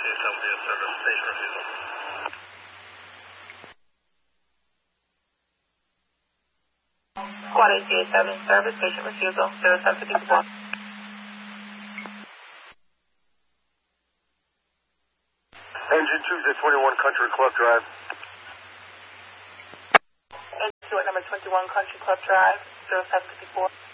service, station refusal. Squad 887, service, station refusal, 0754. Engine Tuesday 21 Country Club Drive. Engine at number 21 Country Club Drive, 0754.